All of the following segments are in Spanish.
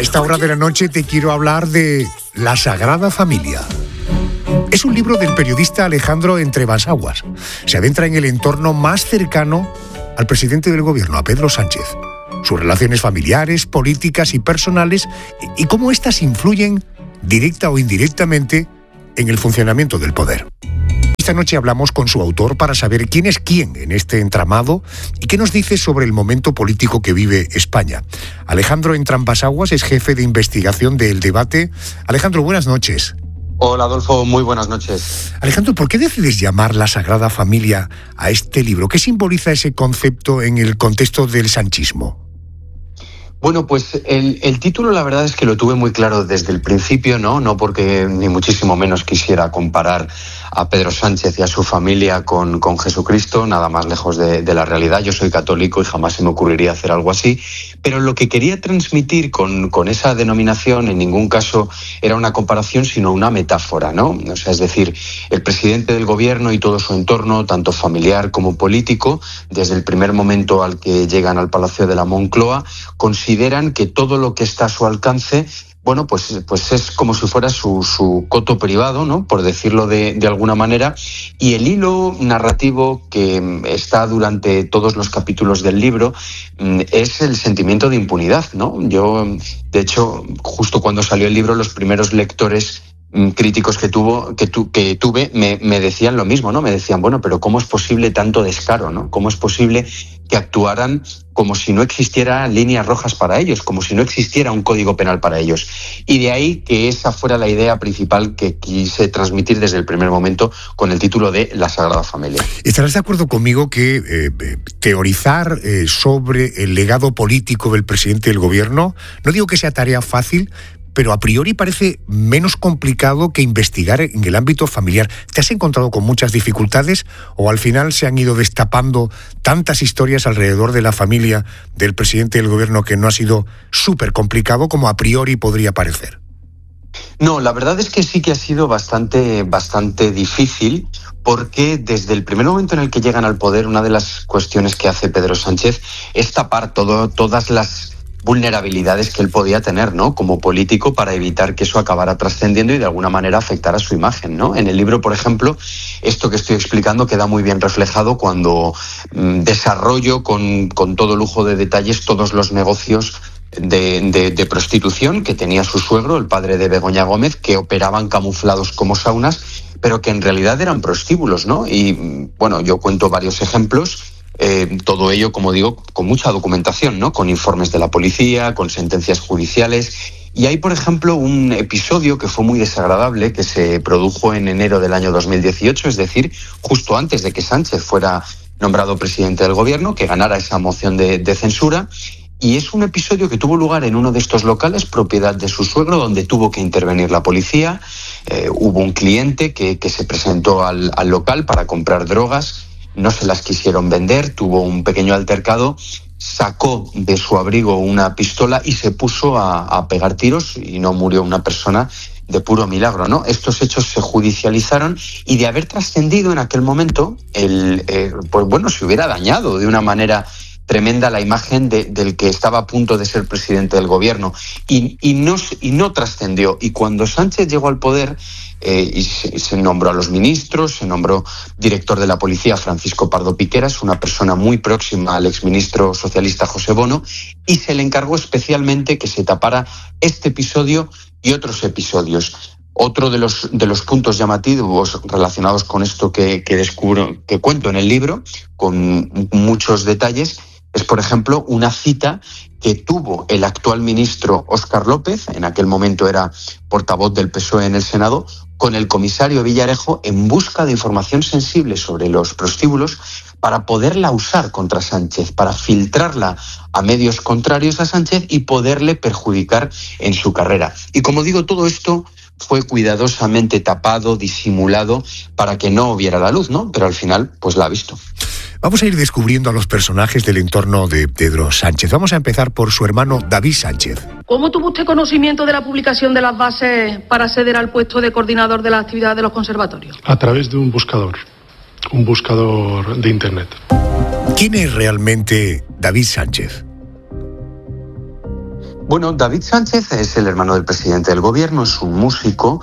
esta hora de la noche te quiero hablar de La Sagrada Familia. Es un libro del periodista Alejandro Entrebasaguas. Se adentra en el entorno más cercano al presidente del gobierno, a Pedro Sánchez. Sus relaciones familiares, políticas y personales, y cómo éstas influyen, directa o indirectamente, en el funcionamiento del poder. Esta noche hablamos con su autor para saber quién es quién en este entramado y qué nos dice sobre el momento político que vive España. Alejandro Entrebasaguas es jefe de investigación de El Debate. Alejandro, buenas noches. Hola Adolfo, muy buenas noches. Alejandro, ¿por qué decides llamar La Sagrada Familia a este libro? ¿Qué simboliza ese concepto en el contexto del sanchismo? Bueno, pues el título la verdad es que lo tuve muy claro desde el principio, no porque ni muchísimo menos quisiera comparar a Pedro Sánchez y a su familia con Jesucristo, nada más lejos de la realidad. Yo soy católico y jamás se me ocurriría hacer algo así, pero lo que quería transmitir con esa denominación en ningún caso era una comparación, sino una metáfora, ¿no? O sea, es decir, el presidente del gobierno y todo su entorno, tanto familiar como político, desde el primer momento al que llegan al Palacio de la Moncloa, consideran que todo lo que está a su alcance, bueno, pues es como si fuera su coto privado, ¿no? Por decirlo de alguna manera. Y el hilo narrativo que está durante todos los capítulos del libro es el sentimiento de impunidad, ¿no? Yo, de hecho, justo cuando salió el libro, los primeros lectores críticos que tuve me decían lo mismo, ¿no? Me decían, bueno, pero ¿cómo es posible tanto descaro, ¿no? ¿Cómo es posible que actuaran como si no existieran líneas rojas para ellos, como si no existiera un código penal para ellos? Y de ahí que esa fuera la idea principal que quise transmitir desde el primer momento con el título de La Sagrada Familia. ¿Estarás de acuerdo conmigo que teorizar sobre el legado político del presidente del gobierno, no digo que sea tarea fácil, pero a priori parece menos complicado que investigar en el ámbito familiar? ¿Te has encontrado con muchas dificultades o al final se han ido destapando tantas historias alrededor de la familia del presidente del gobierno que no ha sido súper complicado como a priori podría parecer? No, la verdad es que sí que ha sido bastante difícil, porque desde el primer momento en el que llegan al poder, una de las cuestiones que hace Pedro Sánchez es tapar todas las vulnerabilidades que él podía tener, ¿no? Como político, para evitar que eso acabara trascendiendo y de alguna manera afectara su imagen, ¿no? En el libro, por ejemplo, esto que estoy explicando queda muy bien reflejado cuando desarrollo con todo lujo de detalles todos los negocios de prostitución que tenía su suegro, el padre de Begoña Gómez, que operaban camuflados como saunas, pero que en realidad eran prostíbulos, ¿no? Y bueno, yo cuento varios ejemplos. Todo ello, como digo, con mucha documentación, ¿no? Con informes de la policía, con sentencias judiciales. Y hay, por ejemplo, un episodio que fue muy desagradable, que se produjo en enero del año 2018, es decir, justo antes de que Sánchez fuera nombrado presidente del gobierno, que ganara esa moción de censura. Y es un episodio que tuvo lugar en uno de estos locales, propiedad de su suegro, donde tuvo que intervenir la policía. Hubo un cliente que se presentó al local para comprar drogas. No se las quisieron vender, tuvo un pequeño altercado, sacó de su abrigo una pistola y se puso a pegar tiros y no murió una persona de puro milagro, ¿no? Estos hechos se judicializaron y de haber trascendido en aquel momento, pues bueno, se hubiera dañado de una manera tremenda la imagen del que estaba a punto de ser presidente del gobierno y no trascendió. Y cuando Sánchez llegó al poder y se nombró a los ministros, se nombró director de la policía Francisco Pardo Piqueras, una persona muy próxima al exministro socialista José Bono, y se le encargó especialmente que se tapara este episodio y otros episodios. Otro de los puntos llamativos relacionados con esto que descubro, que cuento en el libro, con muchos detalles, es, por ejemplo, una cita que tuvo el actual ministro Óscar López, en aquel momento era portavoz del PSOE en el Senado, con el comisario Villarejo en busca de información sensible sobre los prostíbulos para poderla usar contra Sánchez, para filtrarla a medios contrarios a Sánchez y poderle perjudicar en su carrera. Y como digo, todo esto fue cuidadosamente tapado, disimulado, para que no viera la luz, ¿no? Pero al final, pues la ha visto. Vamos a ir descubriendo a los personajes del entorno de Pedro Sánchez. Vamos a empezar por su hermano David Sánchez. ¿Cómo tuvo usted conocimiento de la publicación de las bases para acceder al puesto de coordinador de la actividad de los conservatorios? A través de un buscador de Internet. ¿Quién es realmente David Sánchez? Bueno, David Sánchez es el hermano del presidente del gobierno, es un músico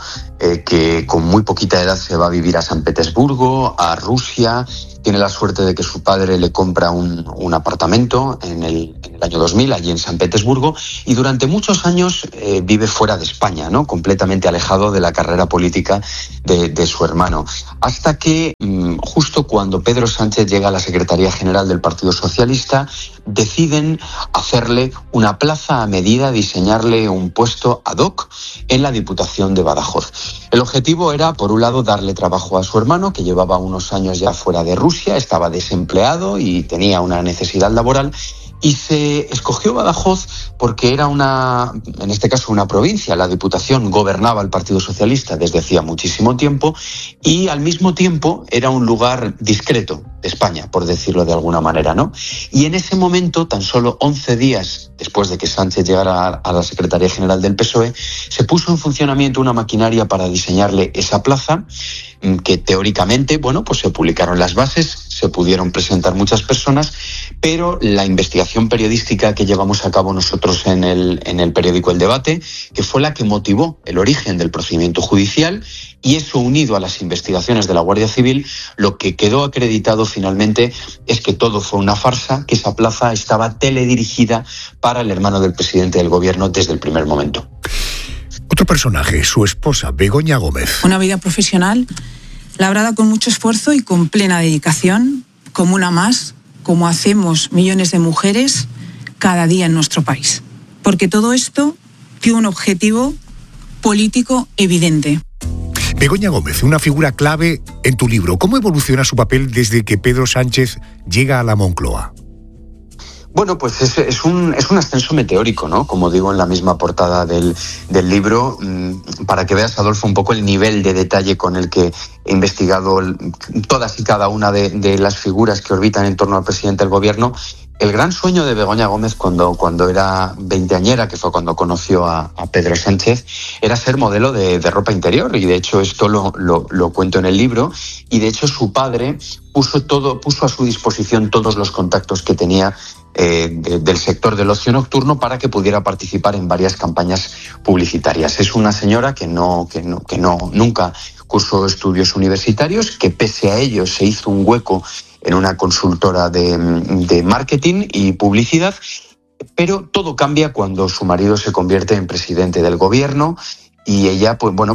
que con muy poquita edad se va a vivir a San Petersburgo, a Rusia. Tiene la suerte de que su padre le compra un apartamento en el año 2000, allí en San Petersburgo, y durante muchos años vive fuera de España, ¿no? Completamente alejado de la carrera política de su hermano. Hasta que, justo cuando Pedro Sánchez llega a la Secretaría General del Partido Socialista, deciden hacerle una plaza a medida, diseñarle un puesto ad hoc en la Diputación de Badajoz. El objetivo era, por un lado, darle trabajo a su hermano, que llevaba unos años ya fuera de Rusia, estaba desempleado y tenía una necesidad laboral, y se escogió Badajoz porque era en este caso una provincia. La Diputación gobernaba el Partido Socialista desde hacía muchísimo tiempo y al mismo tiempo era un lugar discreto de España, por decirlo de alguna manera, ¿no? Y en ese momento, tan solo 11 días después de que Sánchez llegara a la Secretaría General del PSOE, se puso en funcionamiento una maquinaria para diseñarle esa plaza, que teóricamente, bueno, pues se publicaron las bases, se pudieron presentar muchas personas, pero la investigación periodística que llevamos a cabo nosotros en el periódico El Debate, que fue la que motivó el origen del procedimiento judicial, y eso unido a las investigaciones de la Guardia Civil, lo que quedó acreditado finalmente es que todo fue una farsa, que esa plaza estaba teledirigida para el hermano del presidente del gobierno desde el primer momento. Otro personaje, su esposa, Begoña Gómez. Una vida profesional labrada con mucho esfuerzo y con plena dedicación, como una más, como hacemos millones de mujeres cada día en nuestro país. Porque todo esto tiene un objetivo político evidente. Begoña Gómez, una figura clave en tu libro. ¿Cómo evoluciona su papel desde que Pedro Sánchez llega a la Moncloa? Bueno, pues es un ascenso meteórico, ¿no? Como digo en la misma portada del libro, para que veas, Adolfo, un poco el nivel de detalle con el que he investigado todas y cada una de las figuras que orbitan en torno al presidente del gobierno. El gran sueño de Begoña Gómez cuando era veinteañera, que fue cuando conoció a Pedro Sánchez, era ser modelo de ropa interior, y de hecho esto lo cuento en el libro, y de hecho su padre puso a su disposición todos los contactos que tenía del sector del ocio nocturno para que pudiera participar en varias campañas publicitarias. Es una señora que nunca cursó estudios universitarios, que pese a ello se hizo un hueco en una consultora de marketing y publicidad, pero todo cambia cuando su marido se convierte en presidente del gobierno y ella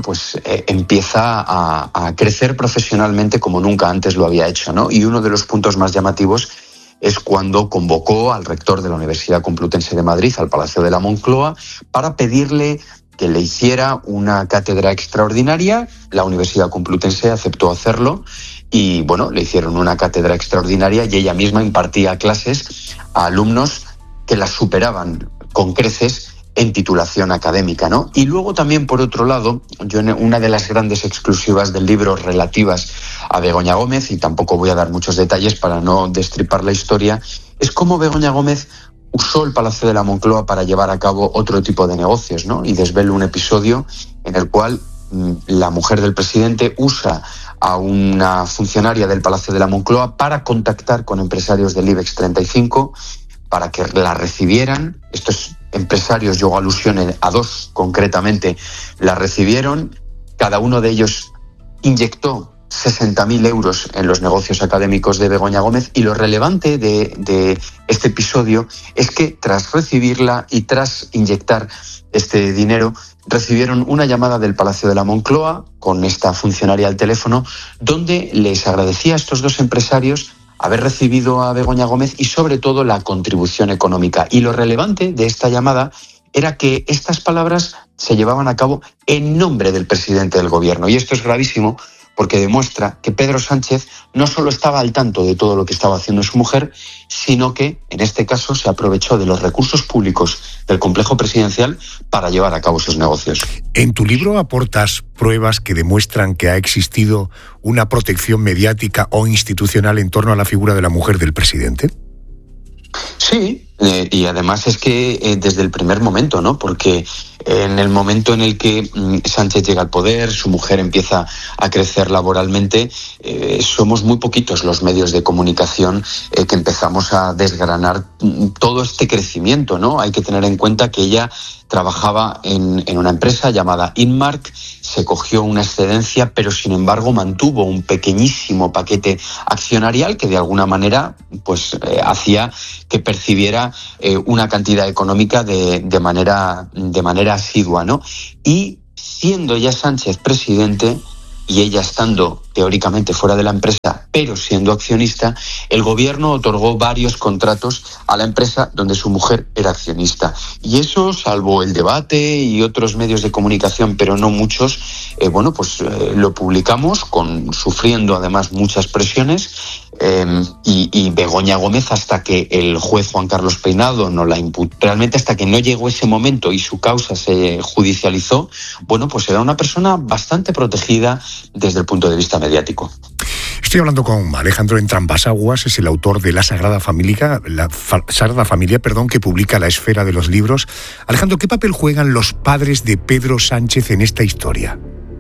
empieza a crecer profesionalmente como nunca antes lo había hecho, ¿no? Y uno de los puntos más llamativos es cuando convocó al rector de la Universidad Complutense de Madrid al Palacio de la Moncloa para pedirle que le hiciera una cátedra extraordinaria. La Universidad Complutense aceptó hacerlo y, bueno, le hicieron una cátedra extraordinaria y ella misma impartía clases a alumnos que las superaban con creces en titulación académica, ¿no? Y luego también, por otro lado, yo en una de las grandes exclusivas del libro relativas a Begoña Gómez, y tampoco voy a dar muchos detalles para no destripar la historia, es cómo Begoña Gómez usó el Palacio de la Moncloa para llevar a cabo otro tipo de negocios, ¿no? Y desvelo un episodio en el cual la mujer del presidente usa a una funcionaria del Palacio de la Moncloa para contactar con empresarios del IBEX 35 para que la recibieran. Estos empresarios, yo hago alusión a dos concretamente, la recibieron. Cada uno de ellos inyectó 60.000 euros en los negocios académicos de Begoña Gómez, y lo relevante de este episodio es que tras recibirla y tras inyectar este dinero, recibieron una llamada del Palacio de la Moncloa con esta funcionaria al teléfono, donde les agradecía a estos dos empresarios haber recibido a Begoña Gómez y sobre todo la contribución económica. Y lo relevante de esta llamada era que estas palabras se llevaban a cabo en nombre del presidente del gobierno. Y esto es gravísimo porque demuestra que Pedro Sánchez no solo estaba al tanto de todo lo que estaba haciendo su mujer, sino que, en este caso, se aprovechó de los recursos públicos del complejo presidencial para llevar a cabo sus negocios. En tu libro aportas pruebas que demuestran que ha existido una protección mediática o institucional en torno a la figura de la mujer del presidente. Sí, y además es que desde el primer momento, ¿no? Porque en el momento en el que Sánchez llega al poder, su mujer empieza a crecer laboralmente, somos muy poquitos los medios de comunicación que empezamos a desgranar todo este crecimiento, ¿no? Hay que tener en cuenta que ella trabajaba en una empresa llamada Inmark, se cogió una excedencia, pero sin embargo mantuvo un pequeñísimo paquete accionarial que de alguna manera pues hacía que percibiera una cantidad económica de manera asidua, ¿no? Y siendo ya Sánchez presidente y ella estando teóricamente fuera de la empresa, pero siendo accionista, el gobierno otorgó varios contratos a la empresa donde su mujer era accionista. Y eso, salvo el debate y otros medios de comunicación, pero no muchos, lo publicamos, sufriendo además muchas presiones, y Begoña Gómez, hasta que el juez Juan Carlos Peinado no la imputó, realmente hasta que no llegó ese momento y su causa se judicializó, pues era una persona bastante protegida desde el punto de vista mediático. Estoy hablando con Alejandro Entrambassaguas, es el autor de La Sagrada Familia, que publica La Esfera de los Libros. Alejandro, ¿qué papel juegan los padres de Pedro Sánchez en esta historia?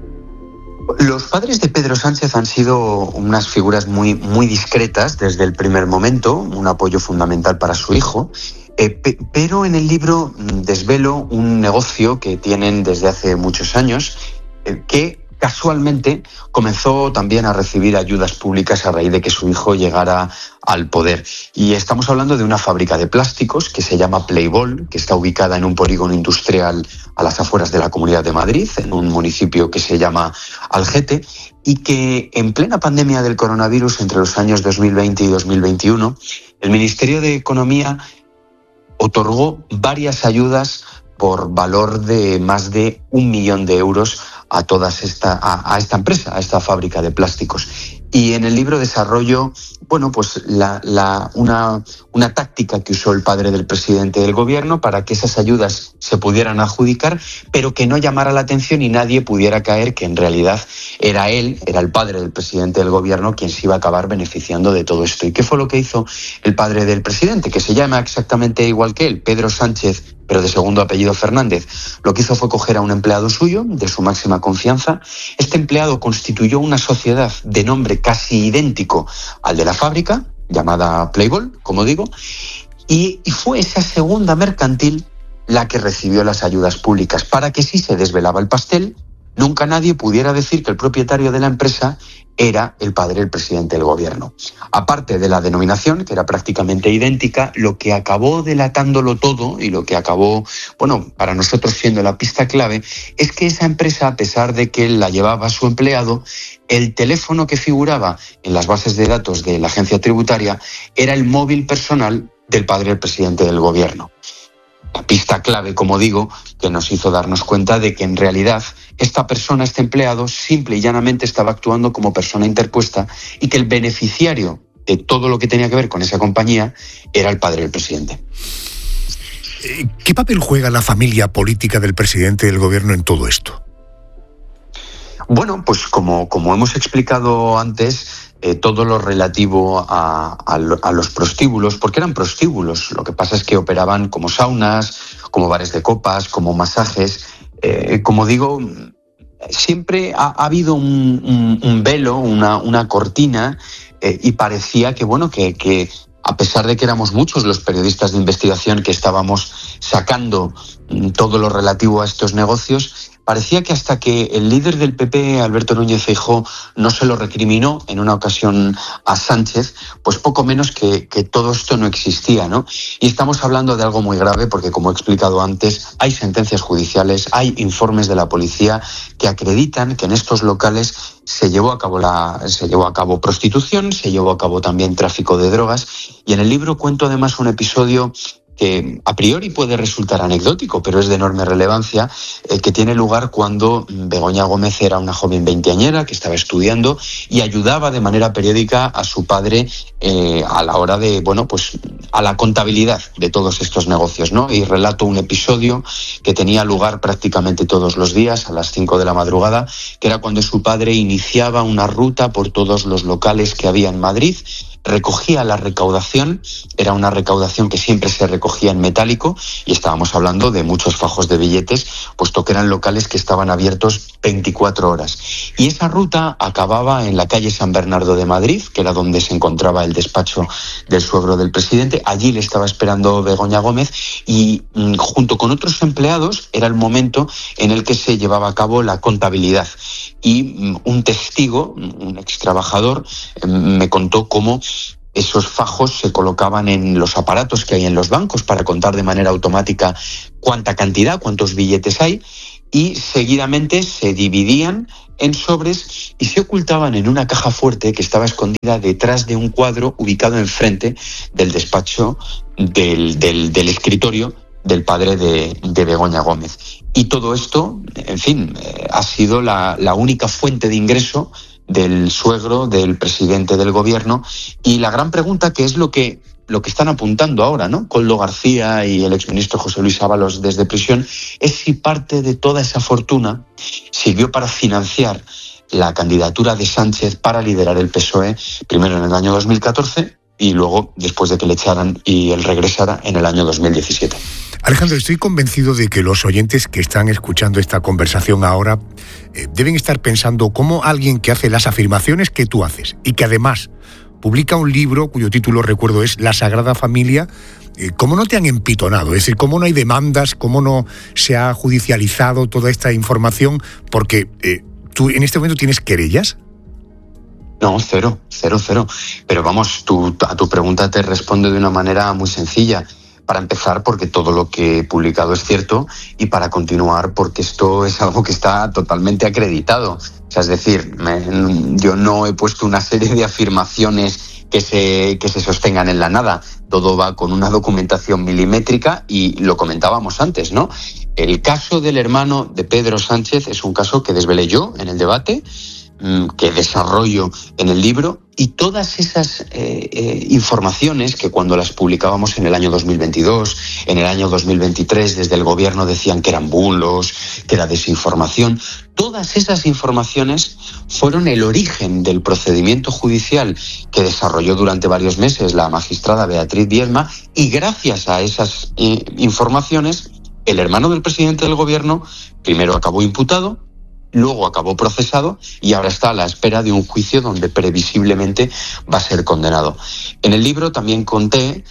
Los padres de Pedro Sánchez han sido unas figuras muy, muy discretas desde el primer momento, un apoyo fundamental para su hijo, pero en el libro desvelo un negocio que tienen desde hace muchos años, que casualmente comenzó también a recibir ayudas públicas a raíz de que su hijo llegara al poder. Y estamos hablando de una fábrica de plásticos que se llama Playboy, que está ubicada en un polígono industrial a las afueras de la Comunidad de Madrid, en un municipio que se llama Algete, y que en plena pandemia del coronavirus, entre los años 2020 y 2021, el Ministerio de Economía otorgó varias ayudas por valor de más de 1 millón de euros a esta empresa, a esta fábrica de plásticos. Y en el libro desarrollo, una táctica que usó el padre del presidente del gobierno para que esas ayudas se pudieran adjudicar, pero que no llamara la atención y nadie pudiera caer que en realidad era el padre del presidente del gobierno quien se iba a acabar beneficiando de todo esto. ¿Y qué fue lo que hizo el padre del presidente, que se llama exactamente igual que él, Pedro Sánchez, pero de segundo apellido Fernández? Lo que hizo fue coger a un empleado suyo, de su máxima confianza. Este empleado constituyó una sociedad de nombre casi idéntico al de la fábrica, llamada Playboy, como digo, y fue esa segunda mercantil la que recibió las ayudas públicas, para que si se desvelaba el pastel, nunca nadie pudiera decir que el propietario de la empresa era el padre del presidente del gobierno. Aparte de la denominación, que era prácticamente idéntica, lo que acabó delatándolo todo y lo que acabó, para nosotros siendo la pista clave, es que esa empresa, a pesar de que la llevaba su empleado, el teléfono que figuraba en las bases de datos de la agencia tributaria era el móvil personal del padre del presidente del gobierno. La pista clave, como digo, que nos hizo darnos cuenta de que en realidad esta persona, este empleado, simple y llanamente estaba actuando como persona interpuesta y que el beneficiario de todo lo que tenía que ver con esa compañía era el padre del presidente. ¿Qué papel juega la familia política del presidente del gobierno en todo esto? Bueno, pues como hemos explicado antes, todo lo relativo a los prostíbulos, porque eran prostíbulos, lo que pasa es que operaban como saunas, como bares de copas, como masajes. Como digo, siempre ha habido un velo, una cortina, y parecía que a pesar de que éramos muchos los periodistas de investigación que estábamos sacando todo lo relativo a estos negocios, parecía que hasta que el líder del PP, Alberto Núñez Feijóo, no se lo recriminó en una ocasión a Sánchez, pues poco menos que todo esto no existía, ¿no? Y estamos hablando de algo muy grave porque, como he explicado antes, hay sentencias judiciales, hay informes de la policía que acreditan que en estos locales se llevó a cabo prostitución, se llevó a cabo también tráfico de drogas, y en el libro cuento además un episodio que a priori puede resultar anecdótico, pero es de enorme relevancia, que tiene lugar cuando Begoña Gómez era una joven veinteañera que estaba estudiando y ayudaba de manera periódica a su padre a la hora de, a la contabilidad de todos estos negocios, ¿no? Y relato un episodio que tenía lugar prácticamente todos los días a las 5 de la madrugada, que era cuando su padre iniciaba una ruta por todos los locales que había en Madrid, recogía la recaudación, era una recaudación que siempre se recogía en metálico y estábamos hablando de muchos fajos de billetes, puesto que eran locales que estaban abiertos 24 horas. Y esa ruta acababa en la calle San Bernardo de Madrid, que era donde se encontraba el despacho del suegro del presidente. Allí le estaba esperando Begoña Gómez y junto con otros empleados era el momento en el que se llevaba a cabo la contabilidad. Y un testigo, un ex trabajador, me contó cómo esos fajos se colocaban en los aparatos que hay en los bancos para contar de manera automática cuánta cantidad, cuántos billetes hay, y seguidamente se dividían en sobres y se ocultaban en una caja fuerte que estaba escondida detrás de un cuadro ubicado enfrente del despacho del escritorio del padre de Begoña Gómez. Y todo esto, en fin, ha sido la única fuente de ingreso del suegro del presidente del gobierno. Y la gran pregunta, que es lo que están apuntando ahora, ¿no?, Koldo García y el exministro José Luis Ábalos desde prisión, es si parte de toda esa fortuna sirvió para financiar la candidatura de Sánchez para liderar el PSOE, primero en el año 2014 y luego después de que le echaran y él regresara en el año 2017. Alejandro, estoy convencido de que los oyentes que están escuchando esta conversación ahora deben estar pensando cómo alguien que hace las afirmaciones que tú haces y que además publica un libro cuyo título, recuerdo, es La Sagrada Familia, ¿cómo no te han empitonado? Es decir, ¿cómo no hay demandas? ¿Cómo no se ha judicializado toda esta información? Porque tú en este momento tienes querellas. No, cero. Pero vamos, a tu pregunta te respondo de una manera muy sencilla. Para empezar, porque todo lo que he publicado es cierto, y para continuar, porque esto es algo que está totalmente acreditado. O sea, es decir, yo no he puesto una serie de afirmaciones que se sostengan en la nada. Todo va con una documentación milimétrica y lo comentábamos antes, ¿no? El caso del hermano de Pedro Sánchez es un caso que desvelé yo en el debate, que desarrollo en el libro, y todas esas informaciones que cuando las publicábamos en el año 2022, en el año 2023, desde el gobierno decían que eran bulos, que era desinformación, todas esas informaciones fueron el origen del procedimiento judicial que desarrolló durante varios meses la magistrada Beatriz Biedma, y gracias a esas informaciones, el hermano del presidente del gobierno primero acabó imputado, luego acabó procesado y ahora está a la espera de un juicio donde previsiblemente va a ser condenado. En el libro también conté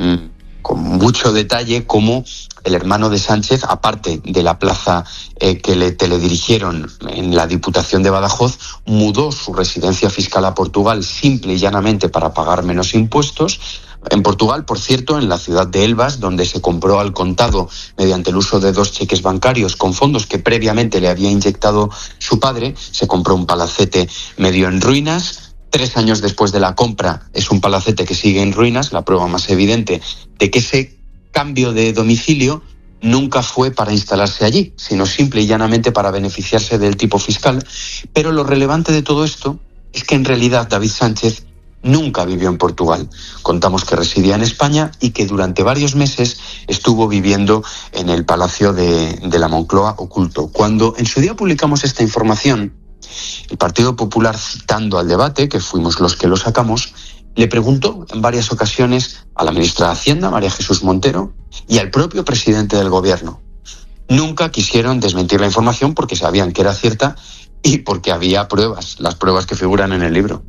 con mucho detalle cómo el hermano de Sánchez, aparte de la plaza que le teledirigieron en la Diputación de Badajoz, mudó su residencia fiscal a Portugal simple y llanamente para pagar menos impuestos. En Portugal, por cierto, en la ciudad de Elvas, donde se compró al contado mediante el uso de 2 cheques bancarios con fondos que previamente le había inyectado su padre, se compró un palacete medio en ruinas. 3 años después de la compra es un palacete que sigue en ruinas, la prueba más evidente de que ese cambio de domicilio nunca fue para instalarse allí, sino simple y llanamente para beneficiarse del tipo fiscal. Pero lo relevante de todo esto es que en realidad David Sánchez nunca vivió en Portugal. Contamos que residía en España y que durante varios meses estuvo viviendo en el Palacio de la Moncloa oculto. Cuando en su día publicamos esta información, el Partido Popular, citando al debate, que fuimos los que lo sacamos, le preguntó en varias ocasiones a la ministra de Hacienda, María Jesús Montero, y al propio presidente del gobierno. Nunca quisieron desmentir la información porque sabían que era cierta y porque había pruebas, las pruebas que figuran en el libro.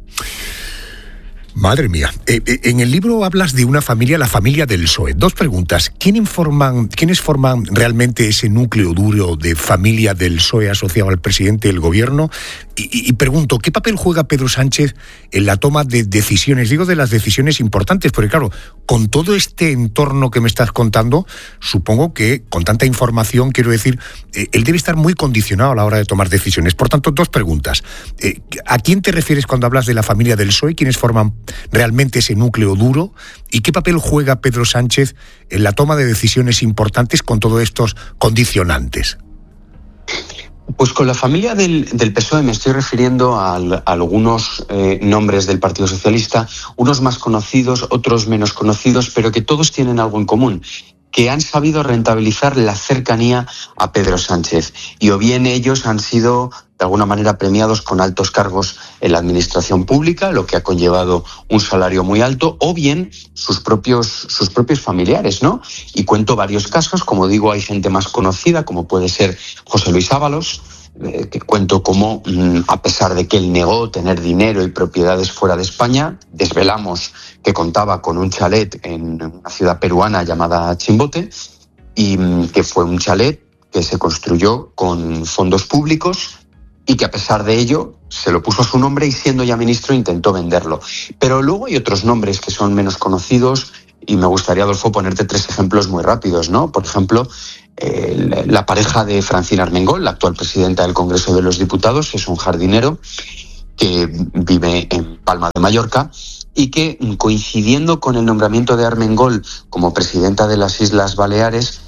Madre mía. En el libro hablas de una familia, la familia del PSOE. 2 preguntas. ¿Quiénes forman realmente ese núcleo duro de familia del PSOE asociado al presidente del gobierno? Y pregunto, ¿qué papel juega Pedro Sánchez en la toma de decisiones? Digo de las decisiones importantes, porque claro, con todo este entorno que me estás contando, supongo que con tanta información, quiero decir, él debe estar muy condicionado a la hora de tomar decisiones. Por tanto, 2 preguntas. ¿A quién te refieres cuando hablas de la familia del PSOE? ¿Quiénes forman realmente ese núcleo duro? ¿Y qué papel juega Pedro Sánchez en la toma de decisiones importantes con todos estos condicionantes? Pues con la familia del PSOE me estoy refiriendo a algunos nombres del Partido Socialista, unos más conocidos, otros menos conocidos, pero que todos tienen algo en común, que han sabido rentabilizar la cercanía a Pedro Sánchez. Y o bien ellos han sido de alguna manera premiados con altos cargos en la administración pública, lo que ha conllevado un salario muy alto, o bien sus propios familiares, ¿no? Y cuento varios casos, como digo, hay gente más conocida, como puede ser José Luis Ábalos, que cuento cómo, a pesar de que él negó tener dinero y propiedades fuera de España, desvelamos que contaba con un chalet en una ciudad peruana llamada Chimbote, y que fue un chalet que se construyó con fondos públicos y que a pesar de ello se lo puso a su nombre y siendo ya ministro intentó venderlo. Pero luego hay otros nombres que son menos conocidos y me gustaría, Adolfo, ponerte 3 ejemplos muy rápidos, ¿no? Por ejemplo, la pareja de Francina Armengol, la actual presidenta del Congreso de los Diputados, es un jardinero que vive en Palma de Mallorca y que, coincidiendo con el nombramiento de Armengol como presidenta de las Islas Baleares,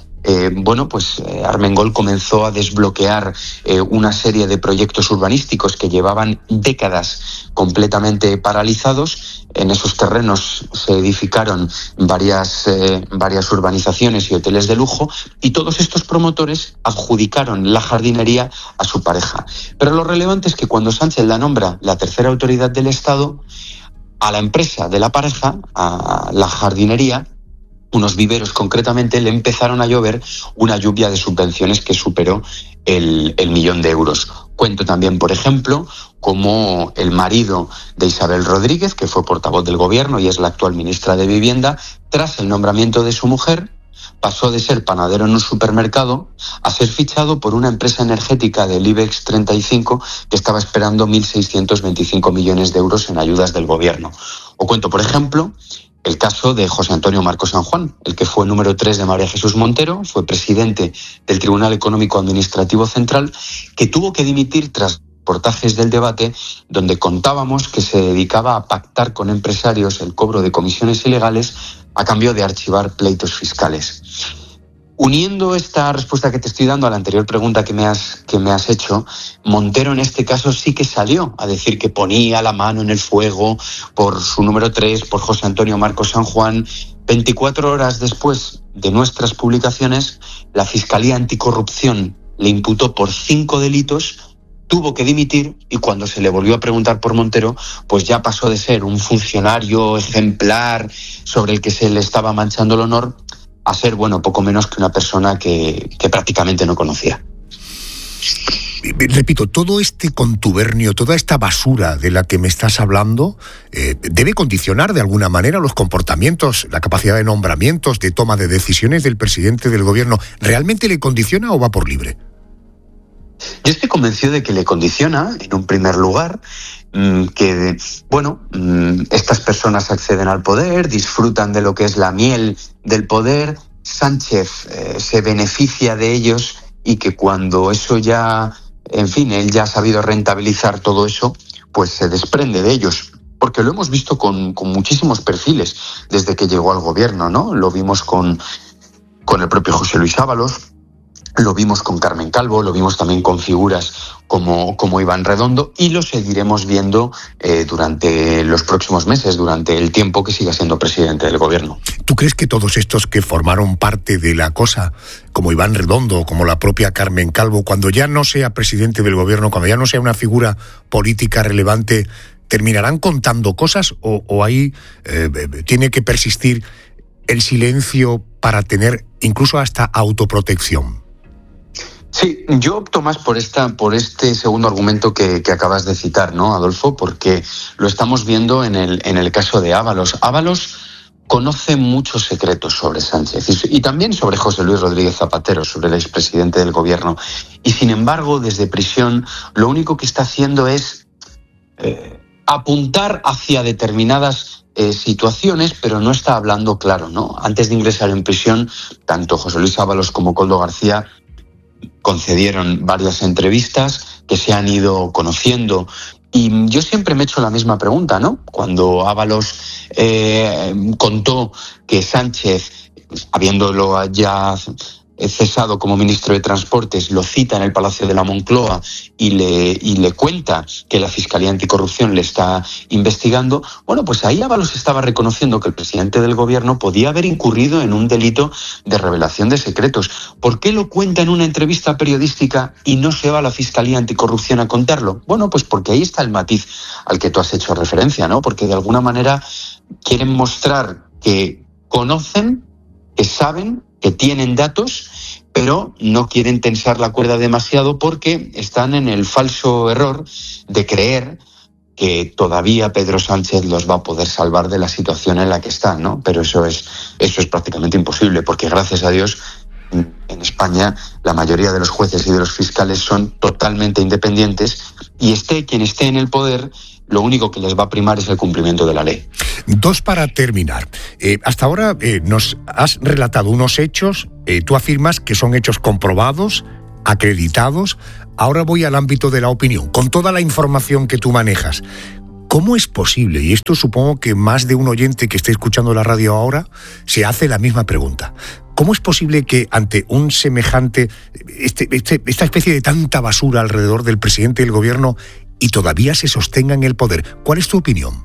Armengol comenzó a desbloquear una serie de proyectos urbanísticos que llevaban décadas completamente paralizados. En esos terrenos se edificaron varias urbanizaciones y hoteles de lujo, y todos estos promotores adjudicaron la jardinería a su pareja. Pero lo relevante es que cuando Sánchez la nombra la tercera autoridad del Estado, a la empresa de la pareja, a la jardinería, unos viveros concretamente, le empezaron a llover una lluvia de subvenciones que superó el 1.000.000 de euros. Cuento también, por ejemplo, como el marido de Isabel Rodríguez, que fue portavoz del gobierno y es la actual ministra de Vivienda, tras el nombramiento de su mujer, pasó de ser panadero en un supermercado a ser fichado por una empresa energética del IBEX 35 que estaba esperando 1.625 millones de euros en ayudas del gobierno. O cuento, por ejemplo, el caso de José Antonio Marco San Juan, el que fue número 3 de María Jesús Montero, fue presidente del Tribunal Económico Administrativo Central, que tuvo que dimitir tras reportajes del Debate, donde contábamos que se dedicaba a pactar con empresarios el cobro de comisiones ilegales a cambio de archivar pleitos fiscales. Uniendo esta respuesta que te estoy dando a la anterior pregunta que me has hecho, Montero en este caso sí que salió a decir que ponía la mano en el fuego por su número 3, por José Antonio Marcos San Juan. 24 horas después de nuestras publicaciones, la Fiscalía Anticorrupción le imputó por 5 delitos, tuvo que dimitir y cuando se le volvió a preguntar por Montero, pues ya pasó de ser un funcionario ejemplar sobre el que se le estaba manchando el honor a ser, poco menos que una persona que prácticamente no conocía. Repito, todo este contubernio, toda esta basura de la que me estás hablando, debe condicionar de alguna manera los comportamientos, la capacidad de nombramientos, de toma de decisiones del presidente del gobierno. ¿Realmente le condiciona o va por libre? Yo estoy convencido de que le condiciona, en un primer lugar, que estas personas acceden al poder, disfrutan de lo que es la miel del poder, Sánchez se beneficia de ellos y que cuando eso ya, él ya ha sabido rentabilizar todo eso, pues se desprende de ellos. Porque lo hemos visto con muchísimos perfiles desde que llegó al gobierno, ¿no? Lo vimos con el propio José Luis Ábalos, lo vimos con Carmen Calvo, lo vimos también con figuras como Iván Redondo y lo seguiremos viendo durante los próximos meses, durante el tiempo que siga siendo presidente del gobierno. ¿Tú crees que todos estos que formaron parte de la cosa, como Iván Redondo, como la propia Carmen Calvo, cuando ya no sea presidente del gobierno, cuando ya no sea una figura política relevante, terminarán contando cosas o ahí tiene que persistir el silencio para tener incluso hasta autoprotección? Sí, yo opto más por este segundo argumento que acabas de citar, ¿no, Adolfo? Porque lo estamos viendo en el caso de Ábalos. Ábalos conoce muchos secretos sobre Sánchez y también sobre José Luis Rodríguez Zapatero, sobre el expresidente del gobierno. Y sin embargo, desde prisión, lo único que está haciendo es apuntar hacia determinadas situaciones, pero no está hablando claro, ¿no? Antes de ingresar en prisión, tanto José Luis Ábalos como Koldo García concedieron varias entrevistas que se han ido conociendo y yo siempre me he hecho la misma pregunta, ¿no? Cuando Ábalos contó que Sánchez, habiéndolo ya cesado como ministro de Transportes, lo cita en el Palacio de la Moncloa y le cuenta que la Fiscalía Anticorrupción le está investigando, bueno, pues ahí Ábalos estaba reconociendo que el presidente del gobierno podía haber incurrido en un delito de revelación de secretos. ¿Por qué lo cuenta en una entrevista periodística y no se va a la Fiscalía Anticorrupción a contarlo? Bueno, pues porque ahí está el matiz al que tú has hecho referencia, ¿no? Porque de alguna manera quieren mostrar que conocen, que saben, que tienen datos, pero no quieren tensar la cuerda demasiado porque están en el falso error de creer que todavía Pedro Sánchez los va a poder salvar de la situación en la que están, ¿no? Pero eso es prácticamente imposible, porque gracias a Dios en España la mayoría de los jueces y de los fiscales son totalmente independientes y esté quien esté en el poder, lo único que les va a primar es el cumplimiento de la ley. Dos para terminar. Hasta ahora nos has relatado unos hechos, tú afirmas que son hechos comprobados, acreditados. Ahora voy al ámbito de la opinión, con toda la información que tú manejas. ¿Cómo es posible? Y esto supongo que más de un oyente que esté escuchando la radio ahora se hace la misma pregunta. ¿Cómo es posible que ante un semejante, esta especie de tanta basura alrededor del presidente del gobierno y todavía se sostenga en el poder? ¿Cuál es tu opinión?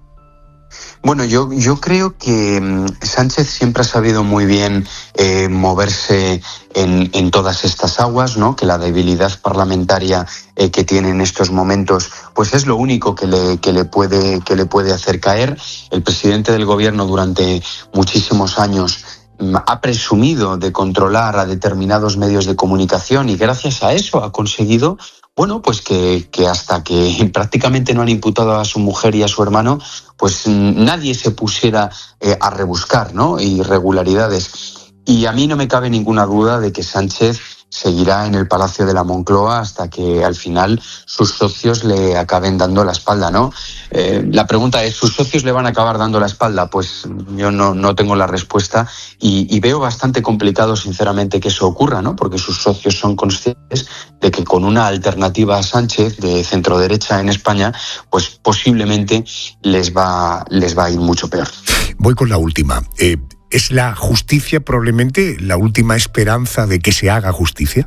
Bueno, yo creo que Sánchez siempre ha sabido muy bien moverse en todas estas aguas, ¿no? Que la debilidad parlamentaria que tiene en estos momentos, pues es lo único que le puede hacer caer. El presidente del gobierno durante muchísimos años ha presumido de controlar a determinados medios de comunicación y gracias a eso ha conseguido, bueno, pues que hasta que prácticamente no han imputado a su mujer y a su hermano, pues nadie se pusiera a rebuscar, ¿no? Irregularidades. Y a mí no me cabe ninguna duda de que Sánchez seguirá en el Palacio de la Moncloa hasta que al final sus socios le acaben dando la espalda, ¿no? La pregunta es, ¿sus socios le van a acabar dando la espalda? Pues yo no tengo la respuesta y veo bastante complicado, sinceramente, que eso ocurra, ¿no? Porque sus socios son conscientes de que con una alternativa a Sánchez de centroderecha en España, pues posiblemente les va a ir mucho peor. Voy con la última. ¿Es la justicia probablemente la última esperanza de que se haga justicia?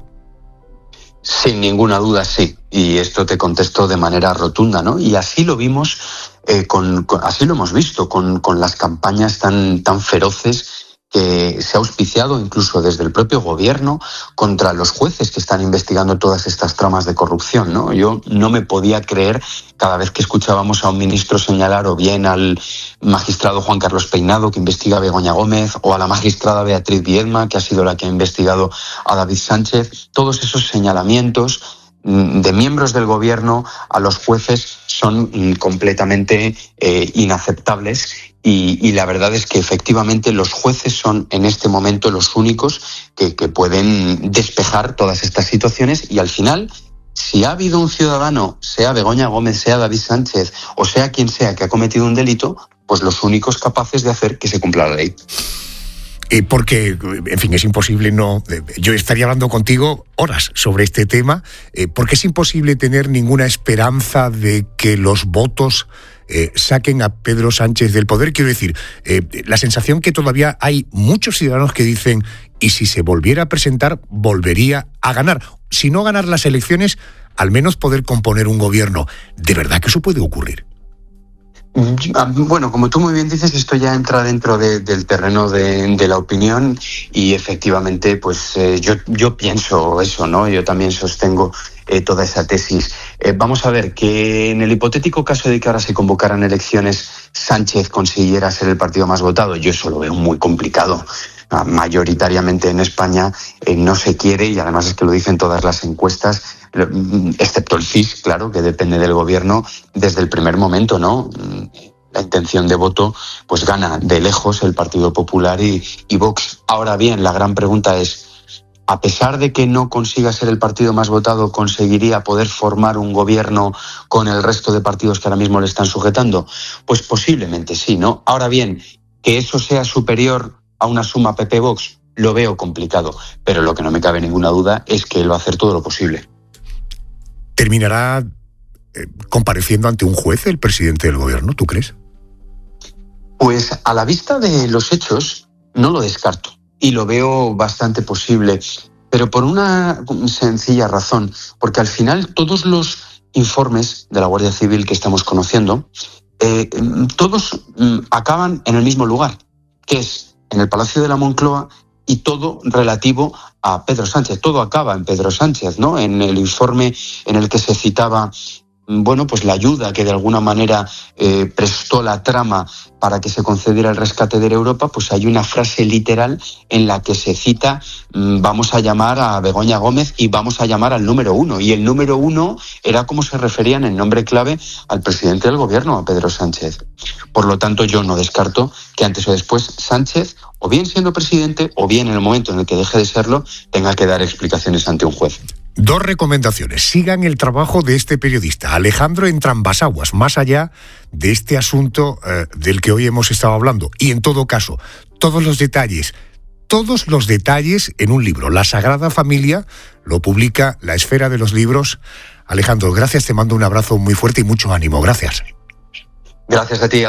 Sin ninguna duda, sí. Y esto te contesto de manera rotunda, ¿no? Y así lo vimos, así lo hemos visto con las campañas tan feroces que se ha auspiciado incluso desde el propio gobierno contra los jueces que están investigando todas estas tramas de corrupción, ¿no? Yo no me podía creer cada vez que escuchábamos a un ministro señalar o bien al magistrado Juan Carlos Peinado, que investiga a Begoña Gómez, o a la magistrada Beatriz Viedma, que ha sido la que ha investigado a David Sánchez. Todos esos señalamientos de miembros del gobierno a los jueces son completamente inaceptables y la verdad es que efectivamente los jueces son en este momento los únicos que pueden despejar todas estas situaciones y al final, si ha habido un ciudadano, sea Begoña Gómez, sea David Sánchez o sea quien sea que ha cometido un delito, pues los únicos capaces de hacer que se cumpla la ley. Porque, en fin, es imposible no... Yo estaría hablando contigo horas sobre este tema, porque es imposible tener ninguna esperanza de que los votos saquen a Pedro Sánchez del poder. Quiero decir, la sensación que todavía hay muchos ciudadanos que dicen, y si se volviera a presentar, volvería a ganar. Si no ganar las elecciones, al menos poder componer un gobierno. ¿De verdad que eso puede ocurrir? Bueno, como tú muy bien dices, esto ya entra dentro del terreno de la opinión y efectivamente, pues yo pienso eso, ¿no? Yo también sostengo toda esa tesis. Vamos a ver, que en el hipotético caso de que ahora se convocaran elecciones, Sánchez consiguiera ser el partido más votado, yo eso lo veo muy complicado. Mayoritariamente en España no se quiere, y además es que lo dicen todas las encuestas, excepto el CIS, claro, que depende del gobierno desde el primer momento, ¿no? La intención de voto pues gana de lejos el Partido Popular y Vox. Ahora bien, la gran pregunta es, a pesar de que no consiga ser el partido más votado, ¿conseguiría poder formar un gobierno con el resto de partidos que ahora mismo le están sujetando? Pues posiblemente sí, ¿no? Ahora bien, que eso sea superior a una suma PP-Vox, lo veo complicado, pero lo que no me cabe ninguna duda es que él va a hacer todo lo posible. ¿Terminará compareciendo ante un juez el presidente del gobierno, tú crees? Pues a la vista de los hechos no lo descarto. y lo veo bastante posible, pero por una sencilla razón, porque al final todos los informes de la Guardia Civil que estamos conociendo, todos acaban en el mismo lugar, que es en el Palacio de la Moncloa, y todo relativo a Pedro Sánchez. Todo acaba en Pedro Sánchez, ¿no? En el informe en el que se citaba, bueno, pues la ayuda que de alguna manera prestó la trama para que se concediera el rescate de Europa, pues hay una frase literal en la que se cita: vamos a llamar a Begoña Gómez y vamos a llamar al número 1. Y el número 1 era como se referían en nombre clave al presidente del gobierno, a Pedro Sánchez. Por lo tanto, yo no descarto que antes o después Sánchez, o bien siendo presidente, o bien en el momento en el que deje de serlo, tenga que dar explicaciones ante un juez. 2 recomendaciones. Sigan el trabajo de este periodista, Alejandro Entrambasaguas, más allá de este asunto del que hoy hemos estado hablando. Y en todo caso, todos los detalles en un libro. La Sagrada Familia lo publica La Esfera de los Libros. Alejandro, gracias, te mando un abrazo muy fuerte y mucho ánimo. Gracias. Gracias a ti.